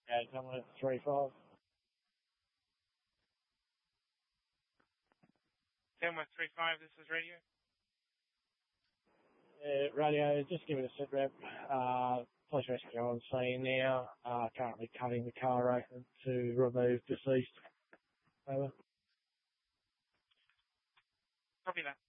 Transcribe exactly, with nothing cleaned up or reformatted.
Yeah, coming at three five. Tamworth three five, this is radio. Yeah, radio, just give it a sit rep. Uh, police rescue on scene now. Uh, currently cutting the car open to remove deceased. Over. Copy that.